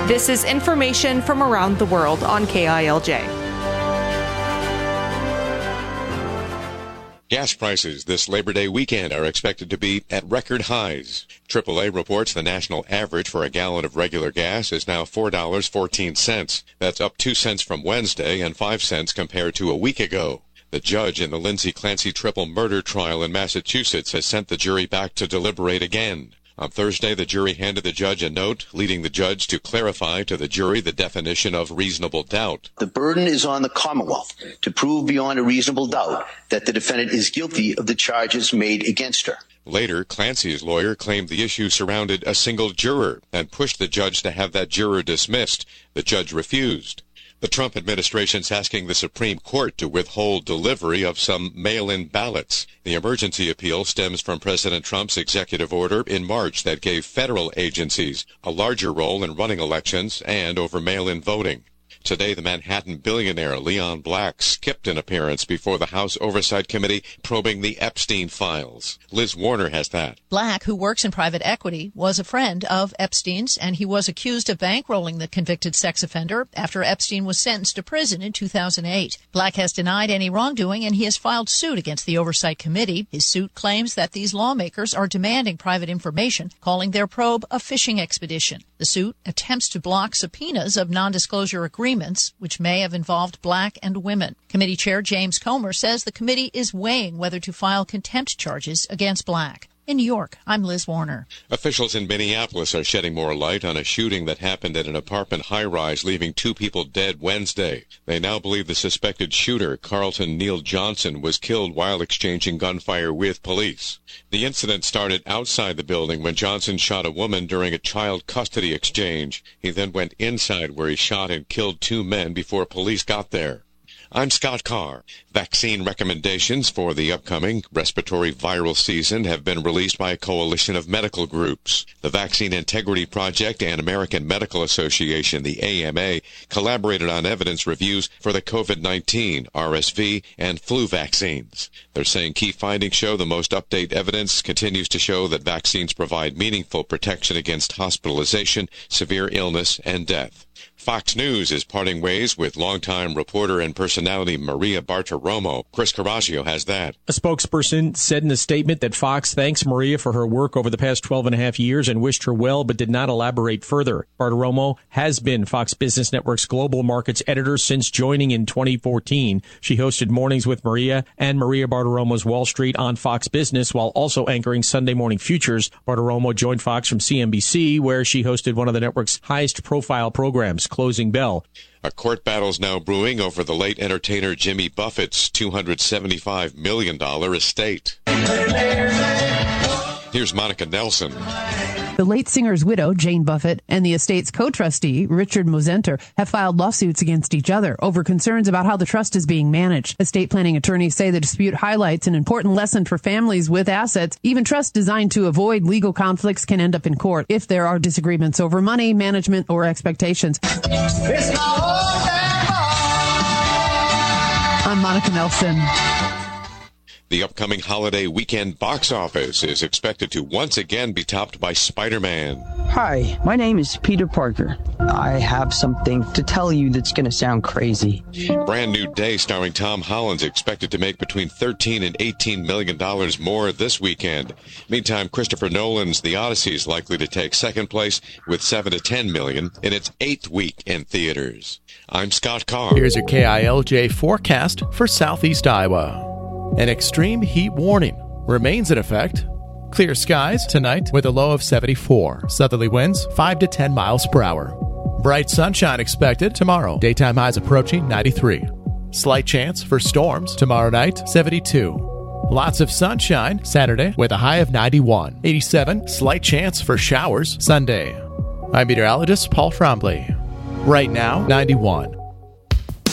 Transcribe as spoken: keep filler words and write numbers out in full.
This is information from around the world on K I L J. Gas prices this Labor Day weekend are expected to be at record highs. triple A reports the national average for a gallon of regular gas is now four dollars and fourteen cents. That's up two cents from Wednesday and five cents compared to a week ago. The judge in the Lindsay Clancy triple murder trial in Massachusetts has sent the jury back to deliberate again. On Thursday, the jury handed the judge a note, leading the judge to clarify to the jury the definition of reasonable doubt. The burden is on the Commonwealth to prove beyond a reasonable doubt that the defendant is guilty of the charges made against her. Later, Clancy's lawyer claimed the issue surrounded a single juror and pushed the judge to have that juror dismissed. The judge refused. The Trump administration's asking the Supreme Court to withhold delivery of some mail-in ballots. The emergency appeal stems from President Trump's executive order in March that gave federal agencies a larger role in running elections and over mail-in voting. Today, the Manhattan billionaire Leon Black skipped an appearance before the House Oversight Committee probing the Epstein files. Liz Warner has that. Black, who works in private equity, was a friend of Epstein's, and he was accused of bankrolling the convicted sex offender after Epstein was sentenced to prison in two thousand eight. Black has denied any wrongdoing, and he has filed suit against the Oversight Committee. His suit claims that these lawmakers are demanding private information, calling their probe a fishing expedition. The suit attempts to block subpoenas of non-disclosure agreements, which may have involved Black and women. Committee Chair James Comer says the committee is weighing whether to file contempt charges against Black. In New York, I'm Liz Warner. Officials in Minneapolis are shedding more light on a shooting that happened at an apartment high-rise, leaving two people dead Wednesday. They now believe the suspected shooter, Carlton Neal Johnson, was killed while exchanging gunfire with police. The incident started outside the building when Johnson shot a woman during a child custody exchange. He then went inside where he shot and killed two men before police got there. I'm Scott Carr. Vaccine recommendations for the upcoming respiratory viral season have been released by a coalition of medical groups. The Vaccine Integrity Project and American Medical Association, the A M A, collaborated on evidence reviews for the COVID nineteen, R S V, and flu vaccines. They're saying key findings show the most up-to-date evidence continues to show that vaccines provide meaningful protection against hospitalization, severe illness, and death. Fox News is parting ways with longtime reporter and personality Maria Bartiromo. Chris Carrasco has that. A spokesperson said in a statement that Fox thanks Maria for her work over the past twelve and a half years and wished her well, but did not elaborate further. Bartiromo has been Fox Business Network's global markets editor since joining in twenty fourteen. She hosted Mornings with Maria and Maria Bartiromo's Wall Street on Fox Business while also anchoring Sunday Morning Futures. Bartiromo joined Fox from C N B C, where she hosted one of the network's highest-profile programs, Closing Bell. A court battle's now brewing over the late entertainer Jimmy Buffett's two hundred seventy-five million dollars estate. Here's Monica Nelson. The late singer's widow, Jane Buffett, and the estate's co-trustee, Richard Mosenter, have filed lawsuits against each other over concerns about how the trust is being managed. Estate planning attorneys say the dispute highlights an important lesson for families with assets. Even trusts designed to avoid legal conflicts can end up in court if there are disagreements over money, management, or expectations. I'm Monica Nelson. The upcoming holiday weekend box office is expected to once again be topped by Spider-Man. Hi, my name is Peter Parker. I have something to tell you that's going to sound crazy. Brand New Day starring Tom Holland's expected to make between thirteen and eighteen million dollars more this weekend. Meantime, Christopher Nolan's The Odyssey is likely to take second place with seven to ten million in its eighth week in theaters. I'm Scott Carr. Here's your K I L J forecast for Southeast Iowa. An extreme heat warning remains in effect. Clear skies tonight with a low of seventy-four. Southerly winds five to ten miles per hour. Bright sunshine expected tomorrow. Daytime highs approaching ninety-three. Slight chance for storms tomorrow night, seventy-two. Lots of sunshine Saturday with a high of ninety-one. eighty-seven. Slight chance for showers Sunday. I'm meteorologist Paul Frombley. Right now, ninety-one.